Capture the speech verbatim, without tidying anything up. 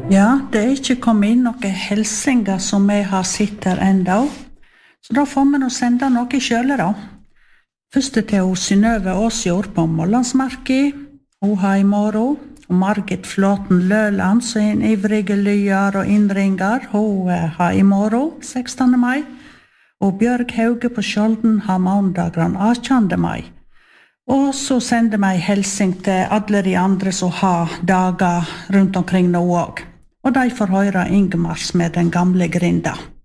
Ja, det er ikke kommet inn noen helsinger som vi har sett her enda. Så da får vi nå sende noe selv da. Først til hun Synnøve Åsjord på Målandsmarki. Hun har i morgen. Og Margit Flåten Løland, som er en ivrige lyer og innringer. Hun har i morgen, sekstende mai. Og Bjørg Hauge på Skjolden har mandagen attende mai. Og så sender vi helsing til alle de andre som har dager rundt omkring nå også. Og de får høre Ingemars med den gamle grinda.